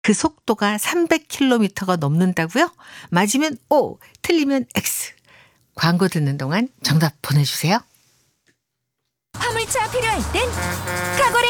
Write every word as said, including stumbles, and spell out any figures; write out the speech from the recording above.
그 속도가 삼백 킬로미터가 넘는다고요? 맞으면 O, 틀리면 X. 광고 듣는 동안 정답 보내주세요. 화물차 필요할 땐 카고렌